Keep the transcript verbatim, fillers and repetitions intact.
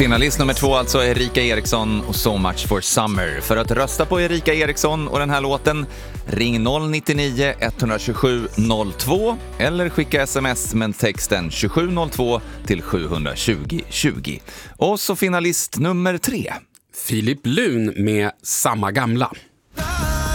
Finalist nummer två alltså Erika Eriksson och So Much For Summer. För att rösta på Erika Eriksson och den här låten, ring noll nio nio ett två sju noll två eller skicka sms med texten tjugosju noll två till sju tjugo tjugo. Och så finalist nummer tre. Filip Lun med Samma gamla.